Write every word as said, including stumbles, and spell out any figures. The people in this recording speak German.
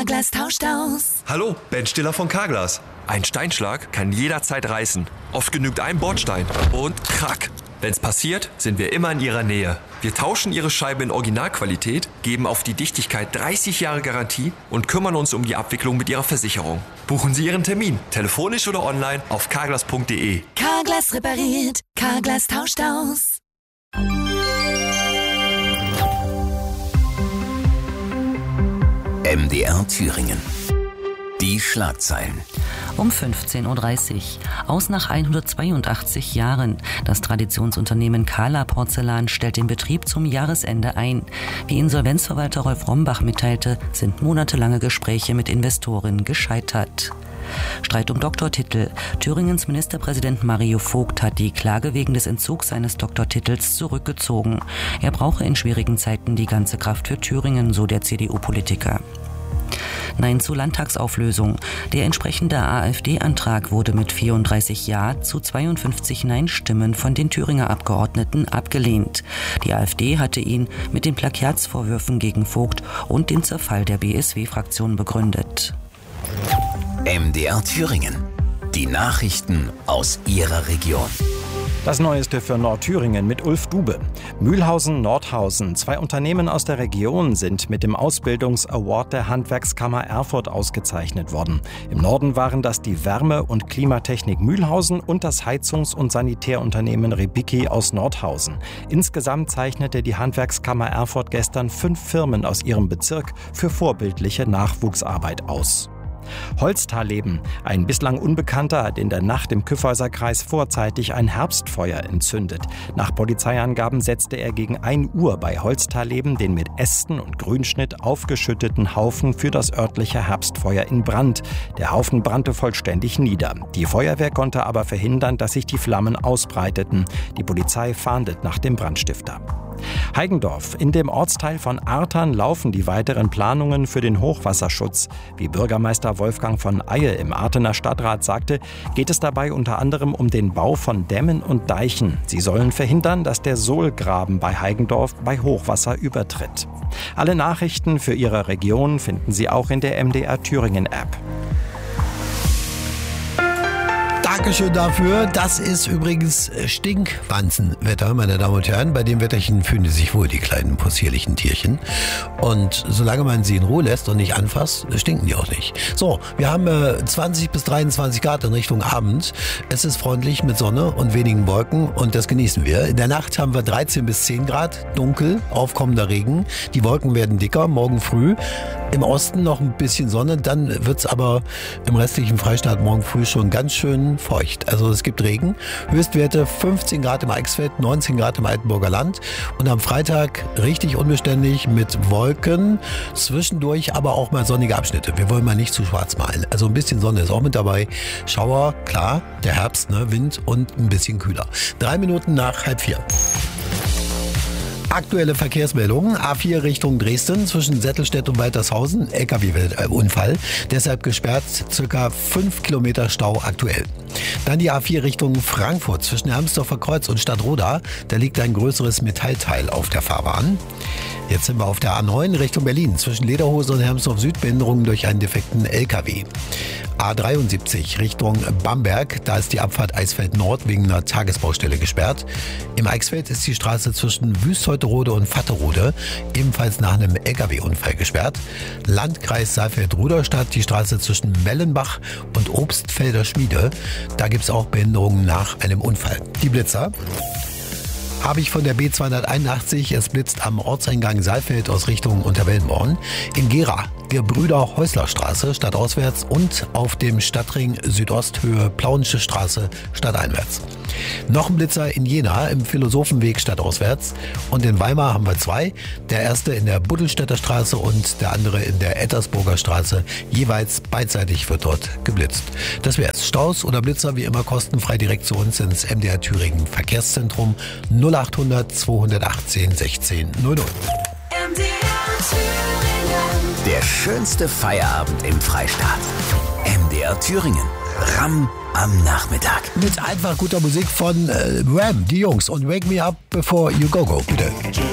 Carglass tauscht aus. Hallo, Ben Stiller von Carglass. Ein Steinschlag kann jederzeit reißen. Oft genügt ein Bordstein und krack. Wenn's passiert, sind wir immer in Ihrer Nähe. Wir tauschen Ihre Scheibe in Originalqualität, geben auf die Dichtigkeit dreißig Jahre Garantie und kümmern uns um die Abwicklung mit Ihrer Versicherung. Buchen Sie Ihren Termin, telefonisch oder online auf carglass punkt de. Carglass repariert, Carglass tauscht aus. M D R Thüringen. Die Schlagzeilen. Um fünfzehn Uhr dreißig. Aus nach hundertzweiundachtzig Jahren. Das Traditionsunternehmen Kahler Porzellan stellt den Betrieb zum Jahresende ein. Wie Insolvenzverwalter Rolf Rombach mitteilte, sind monatelange Gespräche mit Investoren gescheitert. Streit um Doktortitel. Thüringens Ministerpräsident Mario Vogt hat die Klage wegen des Entzugs seines Doktortitels zurückgezogen. Er brauche in schwierigen Zeiten die ganze Kraft für Thüringen, so der C D U-Politiker. Nein zur Landtagsauflösung. Der entsprechende AfD-Antrag wurde mit vierunddreißig Ja zu zweiundfünfzig Nein-Stimmen von den Thüringer Abgeordneten abgelehnt. Die AfD hatte ihn mit den Plagiatsvorwürfen gegen Vogt und den Zerfall der B S W-Fraktion begründet. M D R Thüringen. Die Nachrichten aus Ihrer Region. Das Neueste für Nordthüringen mit Ulf Dube. Mühlhausen, Nordhausen. Zwei Unternehmen aus der Region sind mit dem Ausbildungsaward der Handwerkskammer Erfurt ausgezeichnet worden. Im Norden waren das die Wärme- und Klimatechnik Mühlhausen und das Heizungs- und Sanitärunternehmen Rebicki aus Nordhausen. Insgesamt zeichnete die Handwerkskammer Erfurt gestern fünf Firmen aus ihrem Bezirk für vorbildliche Nachwuchsarbeit aus. Holztalleben. Ein bislang Unbekannter hat in der Nacht im Kyffhäuserkreis vorzeitig ein Herbstfeuer entzündet. Nach Polizeiangaben setzte er gegen ein Uhr bei Holztalleben den mit Ästen und Grünschnitt aufgeschütteten Haufen für das örtliche Herbstfeuer in Brand. Der Haufen brannte vollständig nieder. Die Feuerwehr konnte aber verhindern, dass sich die Flammen ausbreiteten. Die Polizei fahndet nach dem Brandstifter. Heigendorf. In dem Ortsteil von Artern laufen die weiteren Planungen für den Hochwasserschutz. Wie Bürgermeister Wolfgang von Eie im Artener Stadtrat sagte, geht es dabei unter anderem um den Bau von Dämmen und Deichen. Sie sollen verhindern, dass der Sohlgraben bei Heigendorf bei Hochwasser übertritt. Alle Nachrichten für Ihre Region finden Sie auch in der M D R Thüringen App. Dankeschön dafür. Das ist übrigens Stinkwanzenwetter, meine Damen und Herren. Bei dem Wetterchen fühlen sich wohl die kleinen possierlichen Tierchen. Und solange man sie in Ruhe lässt und nicht anfasst, stinken die auch nicht. So, wir haben äh, zwanzig bis dreiundzwanzig Grad in Richtung Abend. Es ist freundlich mit Sonne und wenigen Wolken und das genießen wir. In der Nacht haben wir dreizehn bis zehn Grad, dunkel, aufkommender Regen. Die Wolken werden dicker, morgen früh. Im Osten noch ein bisschen Sonne, dann wird's aber im restlichen Freistaat morgen früh schon ganz schön feucht. Also es gibt Regen. Höchstwerte fünfzehn Grad im Eichsfeld, neunzehn Grad im Altenburger Land. Und am Freitag richtig unbeständig mit Wolken, zwischendurch aber auch mal sonnige Abschnitte. Wir wollen mal nicht zu schwarz malen. Also ein bisschen Sonne ist auch mit dabei. Schauer, klar, der Herbst, ne, Wind und ein bisschen kühler. Drei Minuten nach halb vier. Aktuelle Verkehrsmeldungen. A vier Richtung Dresden zwischen Settelstedt und Waltershausen. L K W-Unfall. Deshalb gesperrt. Circa fünf Kilometer Stau aktuell. Dann die A vier Richtung Frankfurt zwischen Hermsdorfer Kreuz und Stadtroda. Da liegt ein größeres Metallteil auf der Fahrbahn. Jetzt sind wir auf der A neun Richtung Berlin zwischen Lederhose und Hermsdorf Süd. Behinderungen durch einen defekten L K W. A dreiundsiebzig Richtung Bamberg. Da ist die Abfahrt Eisfeld Nord wegen einer Tagesbaustelle gesperrt. Im Eichsfeld ist die Straße zwischen Wüstheuterode und Vatterode ebenfalls nach einem L K W-Unfall gesperrt. Landkreis Saalfeld-Ruderstadt, die Straße zwischen Mellenbach und Obstfelder Schmiede. Da gibt es auch Behinderungen nach einem Unfall. Die Blitzer habe ich von der B zweihunderteinundachtzig. Es blitzt am Ortseingang Saalfeld aus Richtung Unterwellenborn. In Gera, Gebrüder-Häusler-Straße stadtauswärts und auf dem Stadtring Südosthöhe Plauensche Straße stadteinwärts. Noch ein Blitzer in Jena im Philosophenweg stadtauswärts. Und in Weimar haben wir zwei. Der erste in der Buddelstädter Straße und der andere in der Ettersburger Straße. Jeweils beidseitig wird dort geblitzt. Das wär's. Staus oder Blitzer wie immer kostenfrei direkt zu uns ins M D R Thüringen Verkehrszentrum null acht hundert zweihundertachtzehn sechzehn null null. M D R Thüringen. Der schönste Feierabend im Freistaat. M D R Thüringen. Ram am Nachmittag. Mit einfach guter Musik von äh, Ram, die Jungs. Und Wake Me Up Before You Go Go. Bitte.